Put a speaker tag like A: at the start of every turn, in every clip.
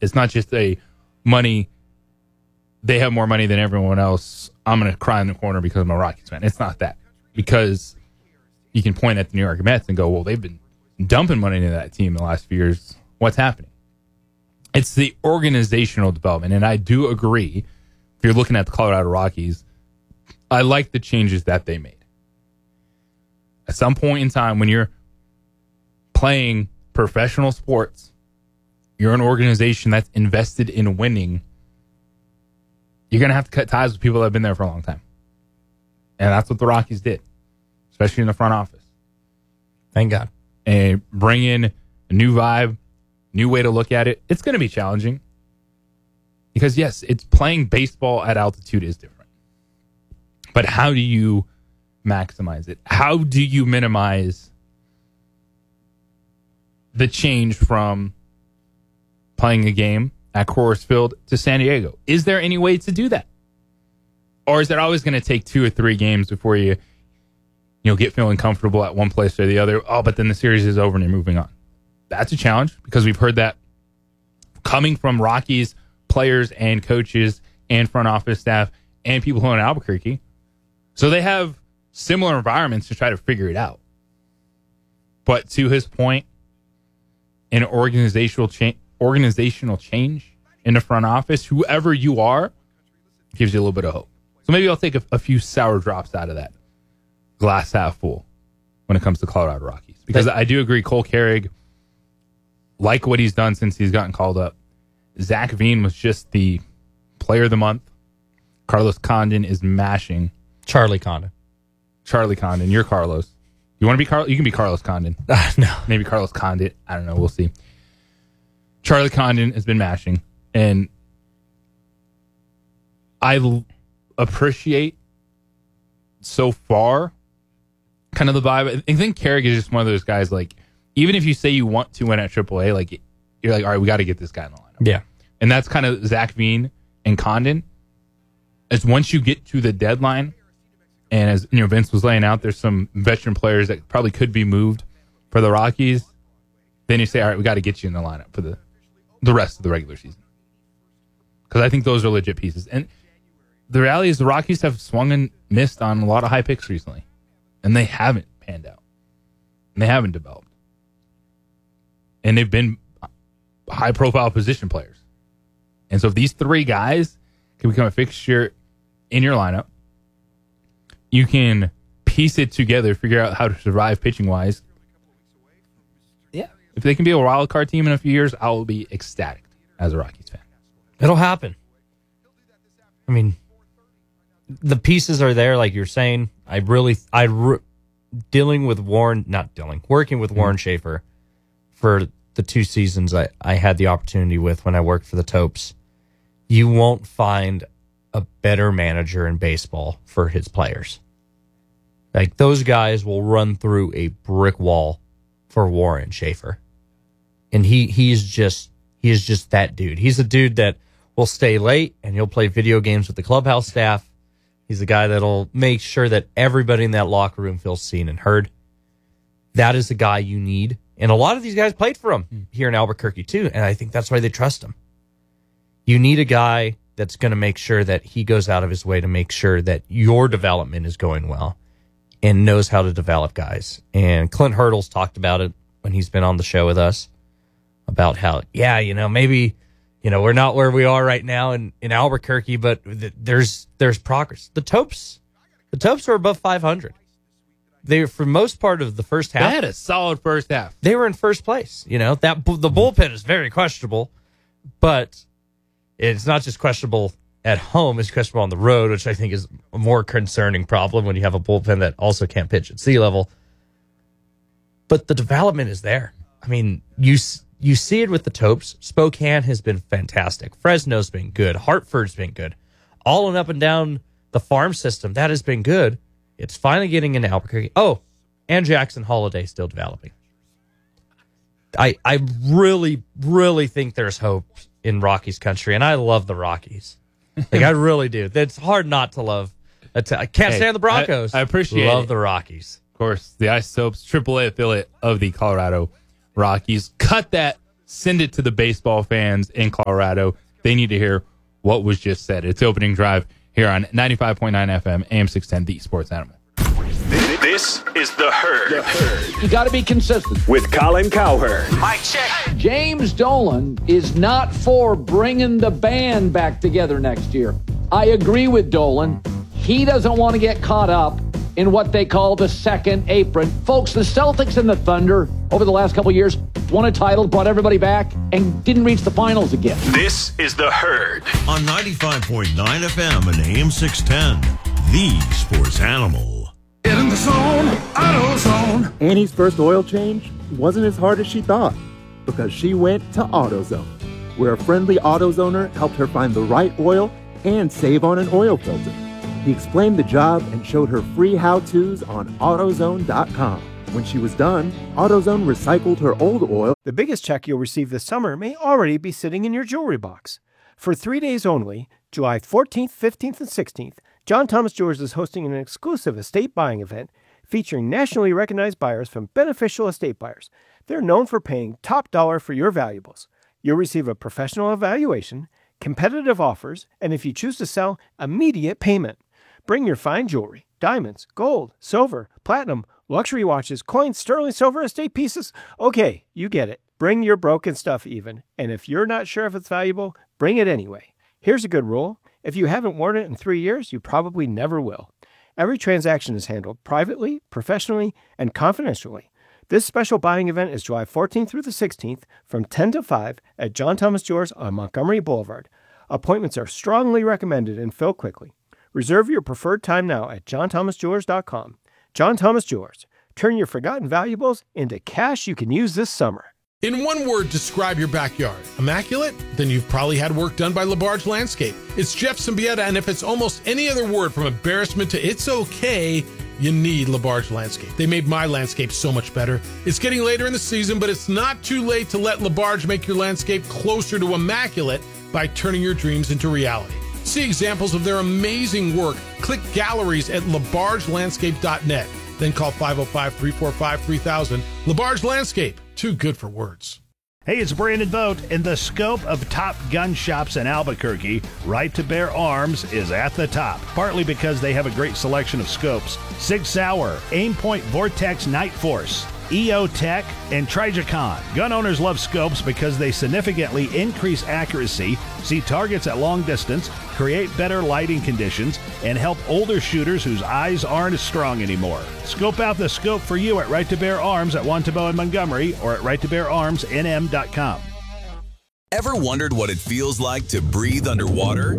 A: It's not just they have more money than everyone else. I'm going to cry in the corner because I'm a Rockies fan. It's not that. Because you can point at the New York Mets and go, well, they've been dumping money into that team in the last few years. What's happening? It's the organizational development. And I do agree, if you're looking at the Colorado Rockies, I like the changes that they made. At some point in time, when you're playing professional sports, you're an organization that's invested in winning, you're going to have to cut ties with people that have been there for a long time. And that's what the Rockies did, especially in the front office.
B: Thank God.
A: And bring in a new vibe, new way to look at it. It's going to be challenging because, yes, it's playing baseball at altitude is different. But how do you maximize it? How do you minimize the change from playing a game at Coors Field to San Diego? Is there any way to do that? Or is it always going to take 2 or 3 games before you get feeling comfortable at one place or the other? Oh, but then the series is over and you're moving on. That's a challenge because we've heard that coming from Rockies players and coaches and front office staff and people who are in Albuquerque. So they have similar environments to try to figure it out. But to his point, an organizational change in the front office, whoever you are, gives you a little bit of hope. So maybe I'll take a few sour drops out of that glass half full when it comes to Colorado Rockies. Because I do agree, Cole Carrig, like what he's done since he's gotten called up. Zach Veen was just the player of the month. Carlos Condon is mashing.
B: Charlie Condon.
A: You're Carlos. You want to be Carlos? You can be Carlos Condon.
B: No.
A: Maybe Carlos Condit. I don't know. We'll see. Charlie Condon has been mashing. And I appreciate so far kind of the vibe. I think Carrick is just one of those guys, like, even if you say you want to win at AAA, like, you're like, all right, we got to get this guy in the lineup.
B: Yeah.
A: And that's kind of Zach Veen and Condon. As once you get to the deadline, and as Vince was laying out, there's some veteran players that probably could be moved for the Rockies. Then you say, all right, we got to get you in the lineup for the rest of the regular season. Because I think those are legit pieces. And the reality is the Rockies have swung and missed on a lot of high picks recently. And they haven't panned out. And they haven't developed. And they've been high-profile position players. And so if these 3 guys can become a fixture in your lineup, you can piece it together, figure out how to survive pitching-wise. Yeah. If they can be a wild card team in a few years, I will be ecstatic as a Rockies fan.
B: It'll happen. I mean, the pieces are there, like you're saying. Working with Warren Schaefer for the 2 seasons I had the opportunity with when I worked for the Topes. You won't find a better manager in baseball for his players. Like, those guys will run through a brick wall for Warren Schaefer. And he is just that dude. He's a dude that will stay late and he'll play video games with the clubhouse staff. He's a guy that'll make sure that everybody in that locker room feels seen and heard. That is the guy you need. And a lot of these guys played for him here in Albuquerque too, and I think that's why they trust him. You need a guy that's going to make sure that he goes out of his way to make sure that your development is going well and knows how to develop guys. And Clint Hurdles talked about it when he's been on the show with us about how, maybe, we're not where we are right now in Albuquerque, but there's progress. The Topes are above 500. They, for most part of the first half,
A: They had a solid first half.
B: They were in first place. The bullpen is very questionable, but it's not just questionable at home; it's questionable on the road, which I think is a more concerning problem when you have a bullpen that also can't pitch at sea level. But the development is there. I mean, you see it with the Topes. Spokane has been fantastic. Fresno's been good. Hartford's been good. All and up and down the farm system, that has been good. It's finally getting into Albuquerque. Oh, and Jackson Holiday still developing. I really, really think there's hope in Rockies country, and I love the Rockies. I really do. It's hard not to love. I can't stand the Broncos.
A: I appreciate
B: Love the Rockies.
A: Of course, the Isotopes, AAA affiliate of the Colorado Rockies. Cut that Send it to the baseball fans in Colorado. They need to hear what was just said. It's Opening Drive here on 95.9 FM, AM 610, The Sports Animal.
C: This is The Herd.
D: You got to be consistent.
C: With Colin Cowherd.
D: Mic check. James Dolan is not for bringing the band back together next year. I agree with Dolan. He doesn't want to get caught up in what they call the second apron. Folks, the Celtics and the Thunder over the last couple of years won a title, brought everybody back, and didn't reach the finals again.
C: This is The Herd.
E: On 95.9 FM and AM 610, The Sports Animal.
F: Get in the zone, AutoZone.
G: Annie's first oil change wasn't as hard as she thought because she went to AutoZone, where a friendly AutoZoner helped her find the right oil and save on an oil filter. He explained the job and showed her free how-tos on AutoZone.com. When she was done, AutoZone recycled her old oil.
H: The biggest check you'll receive this summer may already be sitting in your jewelry box. For 3 days only, July 14th, 15th, and 16th, John Thomas Jewelers is hosting an exclusive estate buying event featuring nationally recognized buyers from Beneficial Estate Buyers. They're known for paying top dollar for your valuables. You'll receive a professional evaluation, competitive offers, and if you choose to sell, immediate payment. Bring your fine jewelry, diamonds, gold, silver, platinum, luxury watches, coins, sterling silver, estate pieces. Okay, you get it. Bring your broken stuff even. And if you're not sure if it's valuable, bring it anyway. Here's a good rule. If you haven't worn it in 3 years, you probably never will. Every transaction is handled privately, professionally, and confidentially. This special buying event is July 14th through the 16th from 10 to 5 at John Thomas Jewelers on Montgomery Boulevard. Appointments are strongly recommended and fill quickly. Reserve your preferred time now at johnthomasjewelers.com. John Thomas Jewelers. Turn your forgotten valuables into cash you can use this summer.
F: In one word, describe your backyard. Immaculate? Then you've probably had work done by LaBarge Landscape. It's Jeff Symbieta, and if it's almost any other word from embarrassment to it's okay, you need LaBarge Landscape. They made my landscape so much better. It's getting later in the season, but it's not too late to let LaBarge make your landscape closer to immaculate by turning your dreams into reality. See examples of their amazing work. Click galleries at labargelandscape.net. Then call 505-345-3000. LaBarge Landscape. Too good for words.
I: Hey, it's Brandon Vogt. In the scope of top gun shops in Albuquerque, Right to Bear Arms is at the top, partly because they have a great selection of scopes. Sig Sauer, Aimpoint Vortex Night Force, EO Tech, and Trijicon. Gun owners love scopes because they significantly increase accuracy, see targets at long distance, create better lighting conditions, and help older shooters whose eyes aren't as strong anymore. Scope out the scope for you at Right to Bear Arms at Wantabo and Montgomery or at righttobeararmsnm.com.
J: Ever wondered what it feels like to breathe underwater?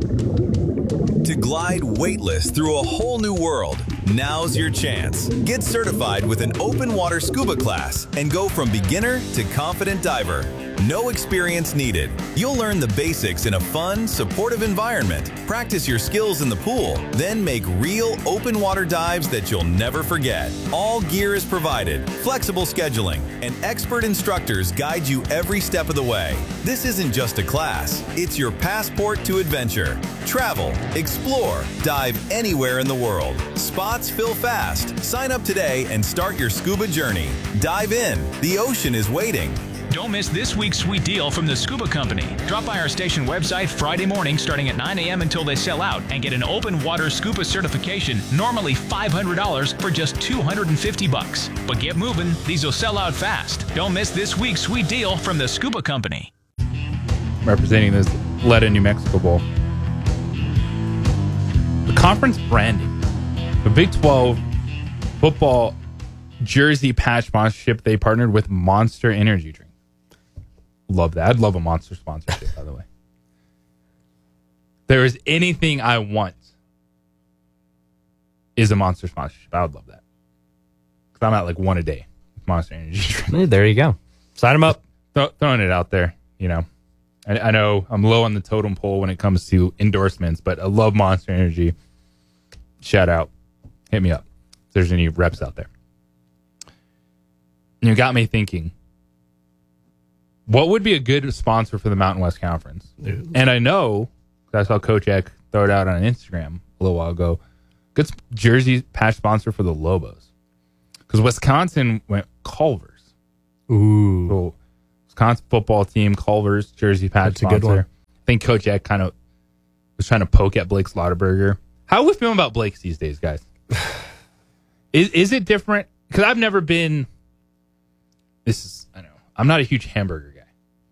J: To glide weightless through a whole new world? Now's your chance. Get certified with an open water scuba class and go from beginner to confident diver. No experience needed. You'll learn the basics in a fun, supportive environment, practice your skills in the pool, then make real open water dives that you'll never forget. All gear is provided, flexible scheduling, and expert instructors guide you every step of the way. This isn't just a class, it's your passport to adventure. Travel, explore, dive anywhere in the world. Spots fill fast. Sign up today and start your scuba journey. Dive in. The ocean is waiting.
K: Don't miss this week's sweet deal from the Scuba Company. Drop by our station website Friday morning starting at 9 a.m. until they sell out and get an open water scuba certification, normally $500 for just $250. But get moving, these will sell out fast. Don't miss this week's sweet deal from the Scuba Company.
A: Representing this Letta New Mexico Bowl. The conference branding. The Big 12 football jersey patch sponsorship, they partnered with Monster Energy Drink. Love that. I'd love a Monster sponsorship, by the way. If there is anything I want is a Monster sponsorship. I would love that. Because I'm at like one a day with Monster Energy Drink.
B: Hey, there you go. Sign them up.
A: Throwing it out there, you know. I know I'm low on the totem pole when it comes to endorsements, but I love Monster Energy. Shout out. Hit me up if there's any reps out there. You got me thinking, what would be a good sponsor for the Mountain West Conference? And I know, I saw Coach Eck throw it out on Instagram a little while ago, good jersey patch sponsor for the Lobos. Because Wisconsin went Culver's.
B: Ooh.
A: So Wisconsin football team, Culver's jersey patch
B: That's a
A: sponsor.
B: good one.
A: I think Coach Eck kind of was trying to poke at Blake Slaughterburger. How are we feeling about Blake's these days, guys? Is it different? Because I've never been. I know I'm not a huge hamburger guy.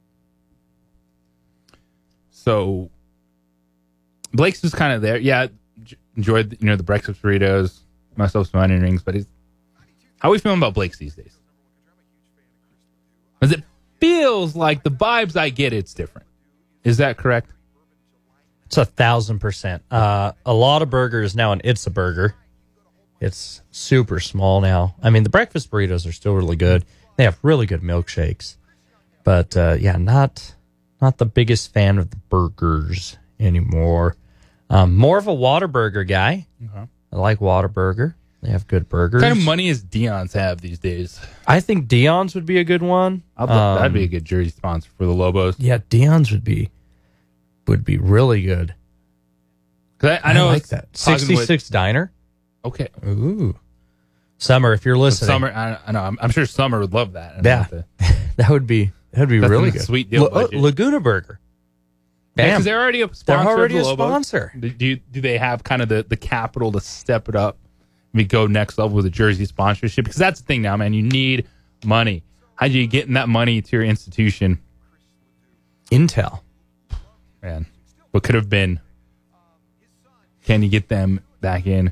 A: So Blake's just kind of there. Yeah, enjoyed the breakfast burritos, myself some onion rings. But how are we feeling about Blake's these days? Because it feels like the vibes I get, it's different. Is that correct?
B: It's 1,000%. A lot of burgers now, and it's a burger. It's super small now. I mean, the breakfast burritos are still really good. They have really good milkshakes. But, not the biggest fan of the burgers anymore. More of a Whataburger guy.
A: Uh-huh.
B: I like Whataburger. They have good burgers.
A: What kind of money does Dion's have these days?
B: I think Dion's would be a good one.
A: That'd be a good jersey sponsor for the Lobos.
B: Yeah, Dion's would be really good.
A: I know
B: like that. 66 Diner.
A: Okay.
B: Ooh. Summer, if you're listening.
A: Summer, I know. I'm sure Summer would love that.
B: Yeah. That would be really good.
A: Sweet deal.
B: Laguna Burger.
A: Because they're already a sponsor.
B: They're already
A: of the
B: a
A: Lobos.
B: sponsor.
A: Do they have kind of the capital to step it up? We go next level with a jersey sponsorship? Because that's the thing now, man. You need money. How do you get that money to your institution?
B: Intel.
A: Man, what could have been? Can you get them back in?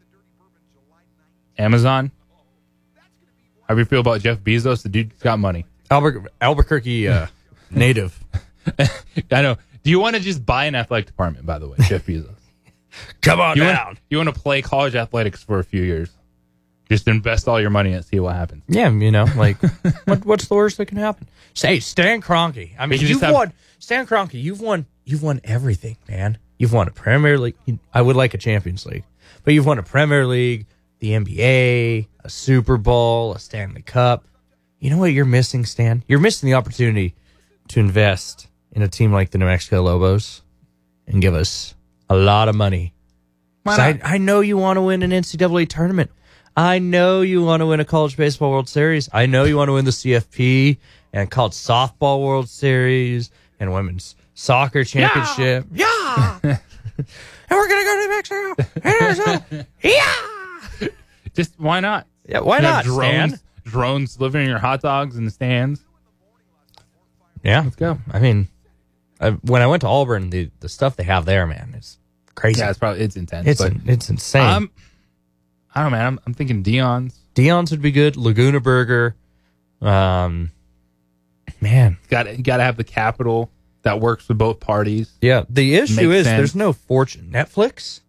A: Amazon? How do you feel about Jeff Bezos? The dude's got money.
B: Albuquerque native.
A: I know. Do you want to just buy an athletic department, by the way, Jeff Bezos?
B: Come on down.
A: You want to play college athletics for a few years? Just invest all your money and see what happens.
B: Yeah, like, what's the worst that can happen? Say, Stan Kroenke. I mean, Stan Kroenke, you've won everything, man. You've won a Premier League. I would like a Champions League. But you've won a Premier League, the NBA, a Super Bowl, a Stanley Cup. You know what you're missing, Stan? You're missing the opportunity to invest in a team like the New Mexico Lobos and give us a lot of money. I know you want to win an NCAA tournament. I know you want to win a college baseball World Series. I know you want to win the CFP and college softball World Series and women's soccer championship. Yeah. And we're going to go to Mexico. Yeah.
A: Just why not?
B: Yeah, why not, Stan?
A: Drones delivering your hot dogs in the stands.
B: Yeah.
A: Let's go.
B: I mean, when I went to Auburn, the stuff they have there, man, is crazy.
A: Yeah, it's intense.
B: It's insane.
A: I don't know, man. I'm thinking Dion's.
B: Dion's would be good. Laguna Burger. Man.
A: You got to have the capital that works with both parties.
B: Yeah. The issue is there's no fortune. Netflix?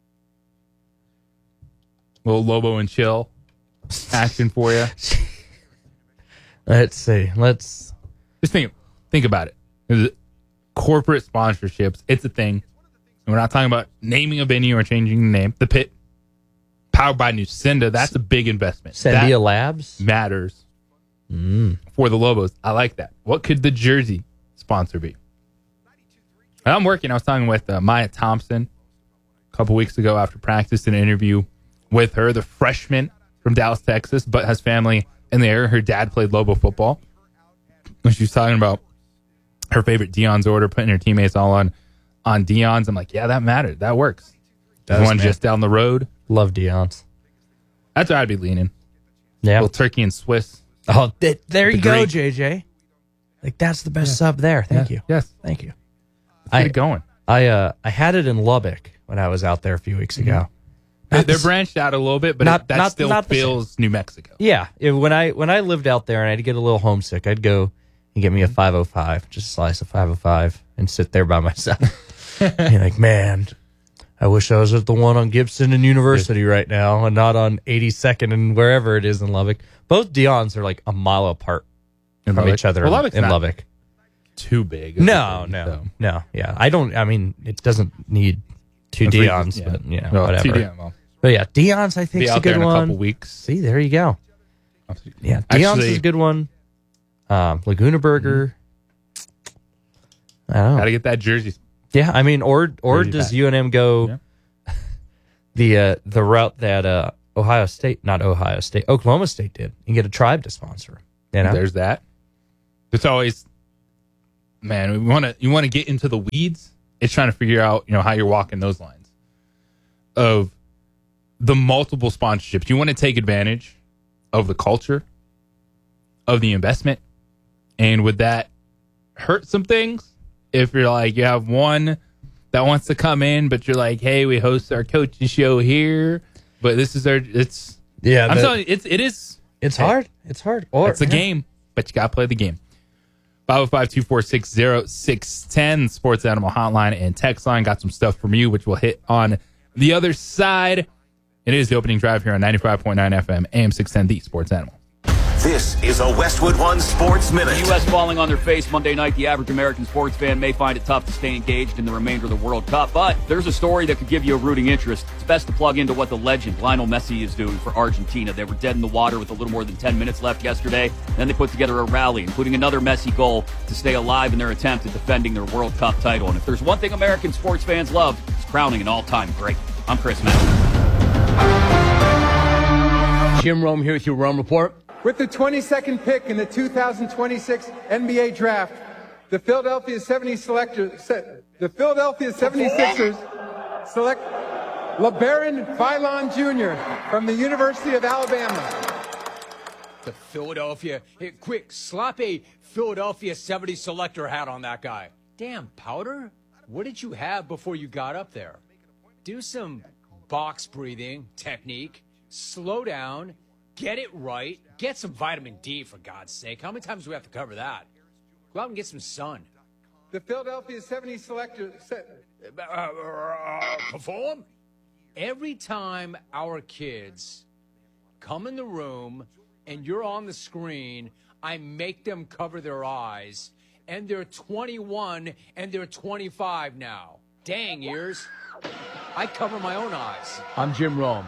A: Little Lobo and Chill action for you.
B: Let's see. Let's
A: just think about it. Corporate sponsorships, it's a thing. And we're not talking about naming a venue or changing the name. The Pit, powered by Nucinda, that's a big investment.
B: Sandia Labs
A: matters for the Lobos. I like that. What could the jersey sponsor be? I was talking with Maya Thompson a couple weeks ago after practice, an interview with her, the freshman from Dallas, Texas, but has family in the area. Her dad played Lobo football. And she was talking about her favorite Dion's order, putting her teammates all on Dion's. I'm like, yeah, that mattered. That works. There's one just down the road.
B: Love Dion's.
A: That's where I'd be leaning.
B: Yeah.
A: A little turkey and Swiss.
B: Oh, there you go, JJ. Like, that's the best sub there. Thank you.
A: Yes.
B: Thank you.
A: Get it going.
B: I had it in Lubbock when I was out there a few weeks ago.
A: They're branched out a little bit, but that still feels New Mexico.
B: Yeah. When I lived out there and I'd get a little homesick, I'd go and get me a 505, just a slice of 505, and sit there by myself. And you're like, man, I wish I was at the one on Gibson and University right now and not on 82nd and wherever it is in Lubbock. Both Dion's are like a mile apart from each other in Lubbock.
A: Too big.
B: No. Yeah. It doesn't need two Dion's, but whatever. But yeah, Dion's, I think, is a good one.
A: A couple weeks.
B: See, there you go. Yeah, Dion's is a good one. Laguna Burger. I don't know.
A: Got to get that jersey.
B: Yeah, I mean, or does UNM go the route that Oklahoma State did and get a tribe to sponsor? You know?
A: There's that. It's always, man, you want to get into the weeds. It's trying to figure out, how you're walking those lines of the multiple sponsorships. You want to take advantage of the culture, of the investment, and would that hurt some things? If you're like, you have one that wants to come in, but you're like, hey, we host our coaching show here, but this is I'm telling you, it is.
B: It's hard. It's hard.
A: It's a game, but you got to play the game. 505-246-0610, Sports Animal Hotline and text line. Got some stuff from you, which we'll hit on the other side. It is the opening drive here on 95.9 FM, AM 610, the Sports Animal.
C: This is a Westwood One Sports Minute.
L: The U.S. falling on their face Monday night, the average American sports fan may find it tough to stay engaged in the remainder of the World Cup, but there's a story that could give you a rooting interest. It's best to plug into what the legend Lionel Messi is doing for Argentina. They were dead in the water with a little more than 10 minutes left yesterday. Then they put together a rally, including another Messi goal to stay alive in their attempt at defending their World Cup title. And if there's one thing American sports fans love, it's crowning an all-time great. I'm Chris Madden.
M: Jim Rome here with your Rome Report.
N: With the 22nd pick in the 2026 NBA Draft, the Philadelphia 76ers select LeBaron Philon Jr. from the University of Alabama.
M: The Philadelphia, quick, slap a Philadelphia 70 selector hat on that guy. Damn, Powder, what did you have before you got up there? Do some box breathing technique, slow down, get it right, get some vitamin D, for God's sake. How many times do we have to cover that? Go out and get some sun.
N: The Philadelphia 70 selector
M: perform. Every time our kids come in the room and you're on the screen, I make them cover their eyes, and they're 21 and they're 25 now. Dang ears. I cover my own eyes. I'm Jim Rome.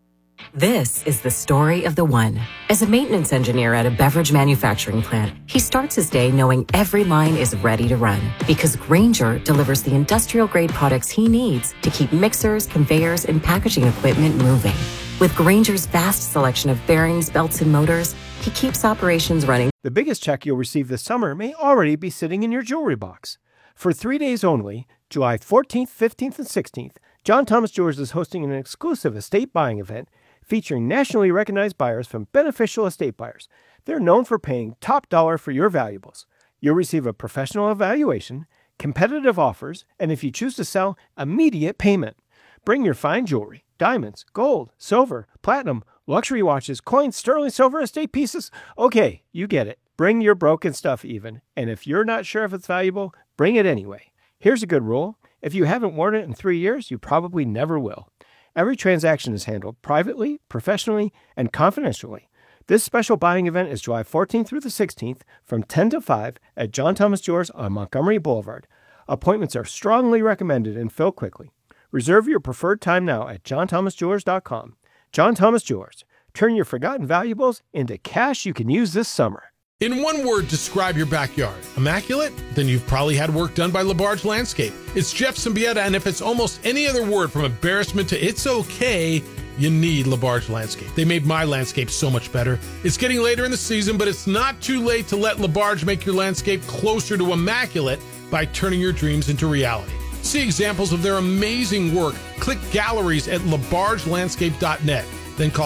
O: This is the story of the one. As a maintenance engineer at a beverage manufacturing plant, he starts his day knowing every line is ready to run because Grainger delivers the industrial-grade products he needs to keep mixers, conveyors, and packaging equipment moving. With Grainger's vast selection of bearings, belts, and motors, he keeps operations running.
H: The biggest check you'll receive this summer may already be sitting in your jewelry box. For 3 days only, July 14th, 15th, and 16th, John Thomas Jewelers is hosting an exclusive estate buying event featuring nationally recognized buyers from Beneficial Estate Buyers. They're known for paying top dollar for your valuables. You'll receive a professional evaluation, competitive offers, and if you choose to sell, immediate payment. Bring your fine jewelry, diamonds, gold, silver, platinum, luxury watches, coins, sterling silver, estate pieces. Okay, you get it. Bring your broken stuff even, and if you're not sure if it's valuable, bring it anyway. Here's a good rule. If you haven't worn it in 3 years, you probably never will. Every transaction is handled privately, professionally, and confidentially. This special buying event is July 14th through the 16th from 10 to 5 at John Thomas Jewelers on Montgomery Boulevard. Appointments are strongly recommended and fill quickly. Reserve your preferred time now at johnthomasjewelers.com. John Thomas Jewelers. Turn your forgotten valuables into cash you can use this summer.
F: In one word, describe your backyard. Immaculate? Then you've probably had work done by LaBarge Landscape. It's Jeff Symbieta, and if it's almost any other word from embarrassment to it's okay, you need LaBarge Landscape. They made my landscape so much better. It's getting later in the season, but it's not too late to let LaBarge make your landscape closer to immaculate by turning your dreams into reality. See examples of their amazing work. Click galleries at labargelandscape.net. Then call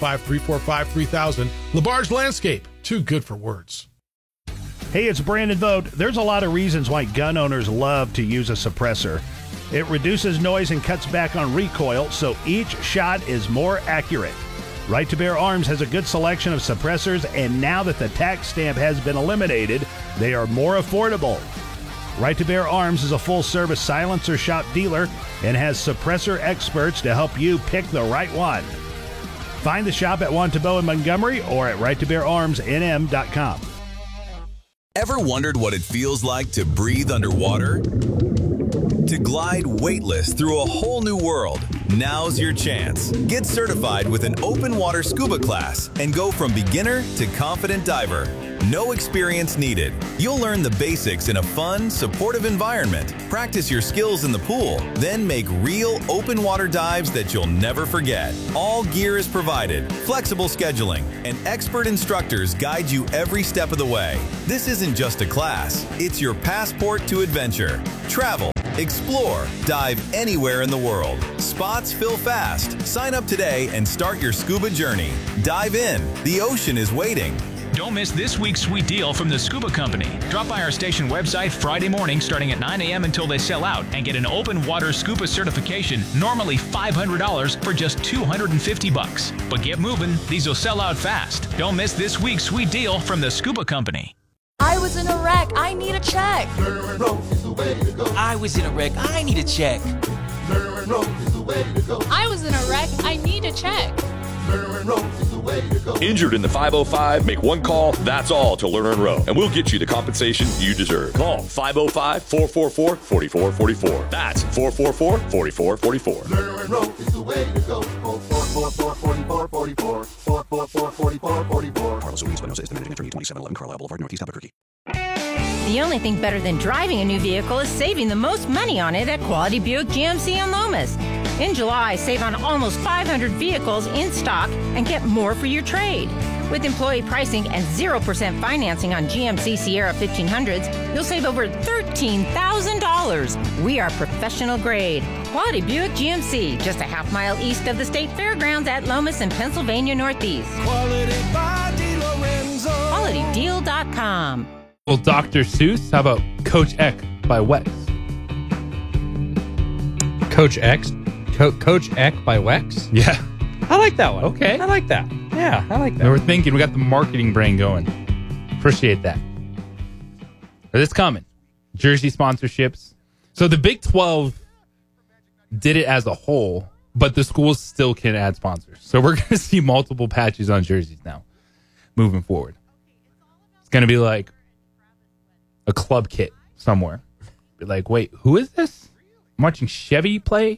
F: 505-345-3000. LaBarge Landscape. Too good for words.
I: Hey, it's Brandon Vogt. There's a lot of reasons why gun owners love to use a suppressor. It reduces noise and cuts back on recoil, so each shot is more accurate. Right to Bear Arms has a good selection of suppressors, and now that the tax stamp has been eliminated, they are more affordable. Right to Bear Arms is a full-service silencer shop dealer and has suppressor experts to help you pick the right one. Find the shop at Wantabo in Montgomery or at righttobeararmsnm.com.
J: Ever wondered what it feels like to breathe underwater? To glide weightless through a whole new world? Now's your chance. Get certified with an open water scuba class and go from beginner to confident diver. No experience needed. You'll learn the basics in a fun, supportive environment, practice your skills in the pool, then make real open water dives that you'll never forget. All gear is provided, flexible scheduling, and expert instructors guide you every step of the way. This isn't just a class, it's your passport to adventure. Travel, explore, dive anywhere in the world. Spots fill fast. Sign up today and start your scuba journey. Dive in. The ocean is waiting.
K: Don't miss this week's sweet deal from the Scuba Company. Drop by our station website Friday morning starting at 9 a.m. until they sell out and get an open water scuba certification, normally $500 for just $250. But get moving, these will sell out fast. Don't miss this week's sweet deal from the Scuba Company.
P: I was in a wreck. I need a check.
Q: I was in a wreck. I need a check.
P: I was in a wreck. I need a check.
R: Injured in the 505, make one call, that's all to Lerner and Rowe, and we'll get you the compensation you deserve. Call 505-444-4444. That's 444-4444.
S: Lerner and Rowe is the way to go. 444-4444. 444-4444.
T: Carlos Ruiz, Buenos Aires, the managing attorney, 2711 Carlisle Boulevard, Northeast Albuquerque.
U: The only thing better than driving a new vehicle is saving the most money on it at Quality Buick GMC in Lomas. In July, save on almost 500 vehicles in stock and get more for your trade. With employee pricing and 0% financing on GMC Sierra 1500s, you'll save over $13,000. We are professional grade. Quality Buick GMC, just a half mile east of the State Fairgrounds at Lomas in Pennsylvania Northeast.
S: Quality by DeLorenzo.
U: QualityDeal.com.
A: Well, Dr. Seuss, how about Coach Eck by Wex?
B: Coach Eck by Wex?
A: Yeah.
B: I like that one.
A: Okay.
B: I like that. Yeah, I like that.
A: Now we're thinking, we got the marketing brain going. Appreciate that. It's coming. Jersey sponsorships. So the Big 12 did it as a whole, but the schools still can add sponsors. So we're going to see multiple patches on jerseys now moving forward. It's going to be like a club kit somewhere. Be like, wait, who is this? I'm watching Chevy play.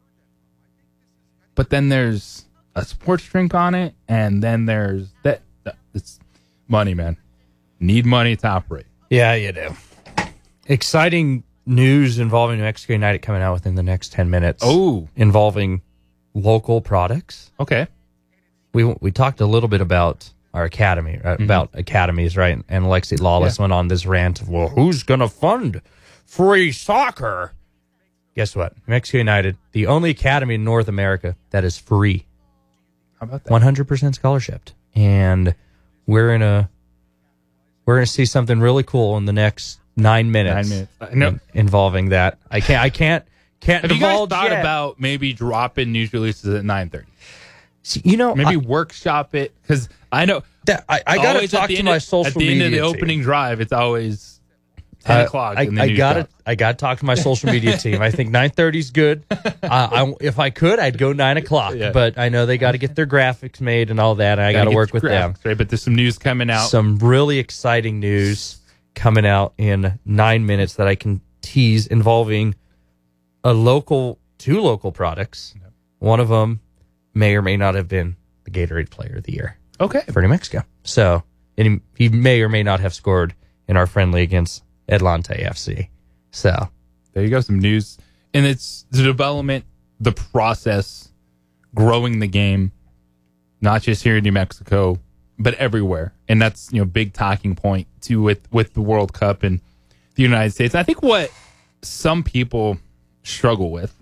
A: But then there's a sports drink on it, and then there's that. It's money, man. Need money to operate.
B: Yeah, you do. Exciting news involving New Mexico United coming out within the next 10 minutes.
A: Oh.
B: Involving local products.
A: Okay.
B: We talked a little bit about our academy, about academies, right? And Lexi Lawless went on this rant of, well, who's going to fund free soccer? Guess what? New Mexico United, the only academy in North America that is free.
A: How about that?
B: 100% scholarshiped. And we're going to see something really cool in the next 9 minutes.
A: 9 minutes. No.
B: Involving that. I can't
A: Have you guys
B: divulge
A: thought
B: yet.
A: about maybe dropping news releases at 9:30?
B: You know,
A: maybe workshop it, because I know
B: that I got to talk to my social media
A: at the end of the
B: team.
A: opening drive. It's always 10 o'clock.
B: I got to talk to my social media team. I think 9:30 is good. If I could, I'd go 9 o'clock.
A: Yeah.
B: But I know they got to get their graphics made and all that. And I got to work with them.
A: Right, but there's some news coming out.
B: Some really exciting news coming out in 9 minutes that I can tease, involving two local products. Yep. One of them may or may not have been the Gatorade Player of the Year.
A: Okay.
B: For New Mexico. So he may or may not have scored in our friendly against Atlante FC. So
A: there you go, some news. And it's the development, the process, growing the game, not just here in New Mexico, but everywhere. And that's, big talking point too with the World Cup and the United States. I think what some people struggle with,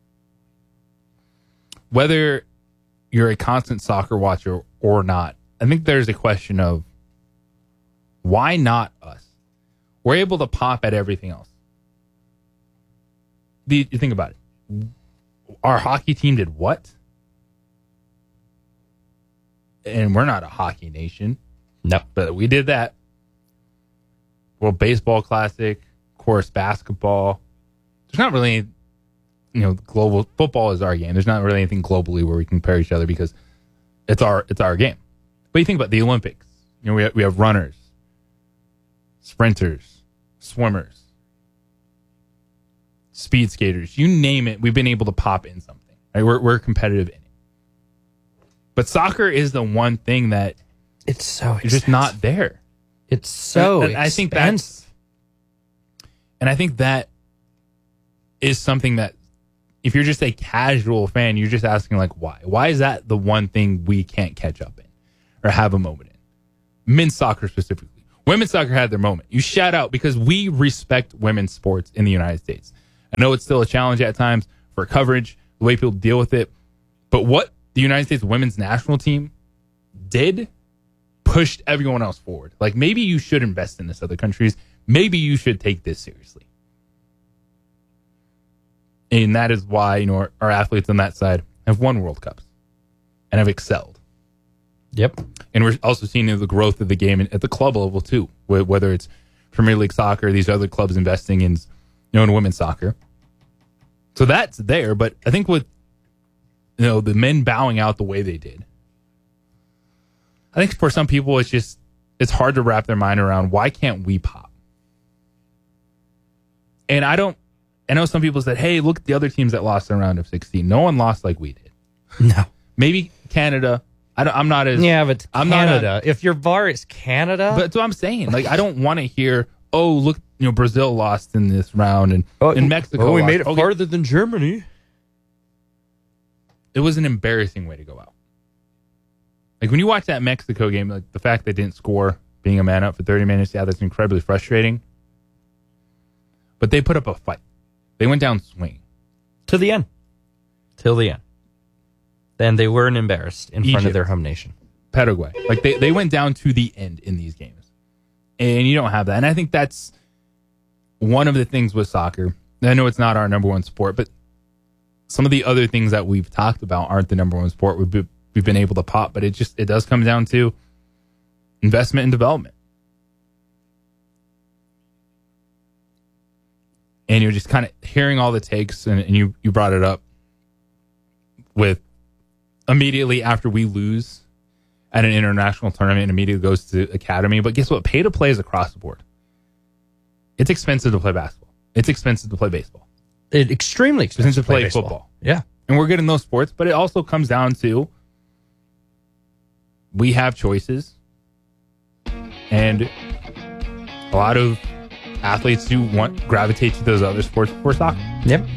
A: whether you're a constant soccer watcher or not, I think there's a question of why not us? We're able to pop at everything else. You think about it. Our hockey team did what? And we're not a hockey nation.
B: No.
A: But we did that. World Baseball Classic, of course, basketball. There's not really, global football is our game. There's not really anything globally where we compare each other because it's our game. But you think about the Olympics. We have runners, sprinters, swimmers, speed skaters. You name it, we've been able to pop in something. Right? We're competitive in it. But soccer is the one thing that
B: it's so
A: it's just not there.
B: It's so
A: and I think that's, and I think that is something that if you're just a casual fan, you're just asking like, why? Why is that the one thing we can't catch up in or have a moment in? Men's soccer specifically. Women's soccer had their moment. You shout out because we respect women's sports in the United States. I know it's still a challenge at times for coverage, the way people deal with it. But what the United States women's national team did pushed everyone else forward. Like, maybe you should invest in this other countries. Maybe you should take this seriously. And that is why, you know, our athletes on that side have won World Cups and have excelled.
B: Yep.
A: And we're also seeing the growth of the game at the club level too, whether it's Premier League soccer, these other clubs investing in, you know, in women's soccer. So that's there, but I think with, you know, the men bowing out the way they did, I think for some people it's hard to wrap their mind around, why can't we pop? And I know some people said, hey, look at the other teams that lost in round of 16. No one lost like we did.
B: No.
A: Maybe Canada. I'm not as...
B: Yeah, but I'm Canada. If your VAR is Canada...
A: But that's what I'm saying. Like, I don't want to hear, oh, look, you know, Brazil lost in this round and Mexico
B: we
A: lost.
B: made it farther than Germany.
A: It was an embarrassing way to go out. Like, when you watch that Mexico game, like the fact they didn't score, being a man up for 30 minutes, yeah, that's incredibly frustrating. But they put up a fight. They went down swinging.
B: To the end. Till the end. Then they weren't embarrassed in front of their home nation.
A: Paraguay. Like, they went down to the end in these games. And you don't have that. And I think that's one of the things with soccer. I know it's not our number one sport, but some of the other things that we've talked about aren't the number one sport we've been able to pop. But it does come down to investment and development. And you're just kind of hearing all the takes, and you brought it up with immediately after we lose at an international tournament, immediately goes to academy. But guess what? Pay to play is across the board. It's expensive to play basketball. It's expensive to play baseball.
B: It's extremely expensive
A: to play football.
B: Yeah.
A: And we're good in those sports, but it also comes down to we have choices. And a lot of athletes who gravitate to those other sports for soccer.
B: Yep.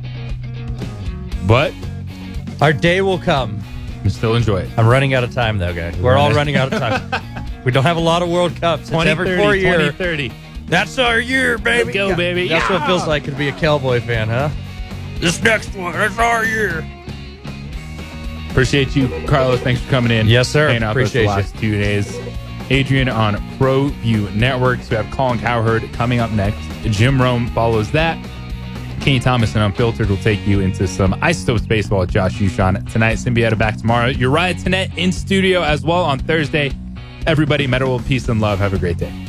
A: But
B: our day will come.
A: Still enjoy it.
B: I'm running out of time, though, guys. We're all running out of time. We don't have a lot of World Cups. It's every 4 years.
A: 2030.
B: That's our year, baby.
A: Let's go, baby.
B: That's what it feels like to be a Cowboy fan, huh? This next one, that's our year.
A: Appreciate you, Carlos. Thanks for coming in.
B: Yes, sir.
A: Hanging out
B: Appreciate
A: the last 2 days. Adrian on ProView Networks. We have Colin Cowherd coming up next. Jim Rome follows that. Kenny Thomas and Unfiltered will take you into some Isotopes baseball with Josh Ushan tonight. Symbieta back tomorrow. Uriah Tenet in studio as well on Thursday. Everybody, metal, peace, and love. Have a great day.